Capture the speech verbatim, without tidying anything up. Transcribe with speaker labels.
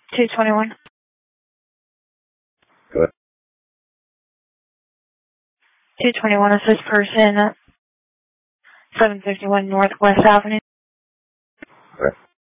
Speaker 1: two twenty-one.
Speaker 2: Go ahead.
Speaker 1: two twenty-one is this person, seven fifty-one Northwest Avenue.